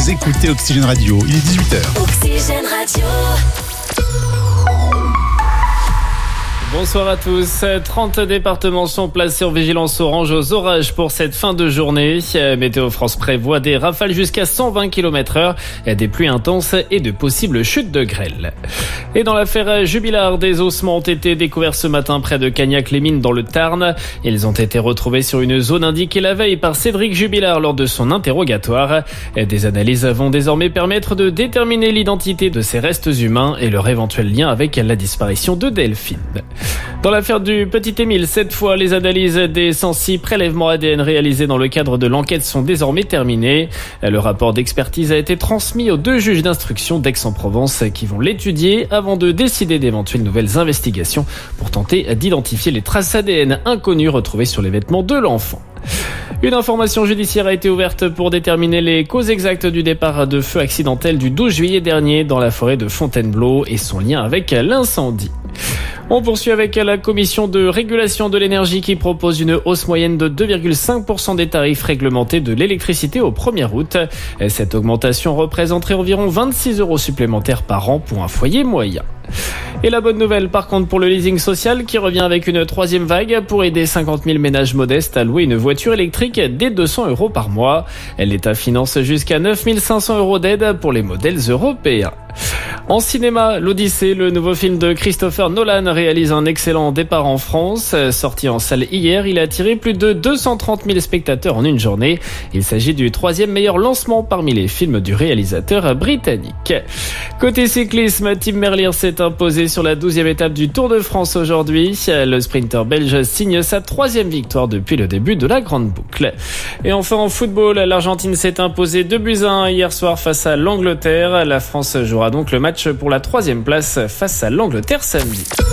Vous écoutez Oxygène Radio, il est 18h. Oxygène Radio. Bonsoir à tous. 30 départements sont placés en vigilance orange aux orages pour cette fin de journée. Météo France prévoit des rafales jusqu'à 120 km/h, des pluies intenses et de possibles chutes de grêle. Et dans l'affaire Jubilard, des ossements ont été découverts ce matin près de Cagnac-les-Mines dans le Tarn. Ils ont été retrouvés sur une zone indiquée la veille par Cédric Jubilard lors de son interrogatoire. Des analyses vont désormais permettre de déterminer l'identité de ces restes humains et leur éventuel lien avec la disparition de Delphine. Dans l'affaire du petit Émile, cette fois, les analyses des 106 prélèvements ADN réalisés dans le cadre de l'enquête sont désormais terminées. Le rapport d'expertise a été transmis aux 2 juges d'instruction d'Aix-en-Provence qui vont l'étudier avant de décider d'éventuelles nouvelles investigations pour tenter d'identifier les traces ADN inconnues retrouvées sur les vêtements de l'enfant. Une information judiciaire a été ouverte pour déterminer les causes exactes du départ de feu accidentel du 12 juillet dernier dans la forêt de Fontainebleau et son lien avec l'incendie. On poursuit avec la commission de régulation de l'énergie qui propose une hausse moyenne de 2,5% des tarifs réglementés de l'électricité au 1er août. Cette augmentation représenterait environ 26 € supplémentaires par an pour un foyer moyen. Et la bonne nouvelle par contre pour le leasing social qui revient avec une 3e vague pour aider 50 000 ménages modestes à louer une voiture électrique dès 200 € par mois. L'État finance jusqu'à 9 500 € d'aide pour les modèles européens. En cinéma, l'Odyssée, le nouveau film de Christopher Nolan, réalise un excellent départ en France. Sorti en salle hier, il a attiré plus de 230 000 spectateurs en une journée. Il s'agit du 3e meilleur lancement parmi les films du réalisateur britannique. Côté cyclisme, Tim Merlier s'est imposé sur la 12e étape du Tour de France aujourd'hui. Le sprinter belge signe sa 3e victoire depuis le début de la grande boucle. Et enfin en football, l'Argentine s'est imposée 2-1 hier soir face à l'Angleterre. La France jouera donc le match pour la 3e place face à l'Angleterre samedi.